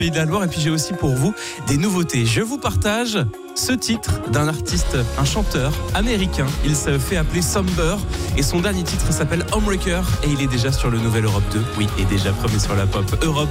Pays de la Loire. Et puis j'ai aussi pour vous des nouveautés. Je vous partage ce titre d'un artiste, un chanteur américain. Il se fait appeler Somber et son dernier titre s'appelle Homewrecker et il est déjà sur le nouvel Europe 2. Oui, et déjà premier sur la pop Europe.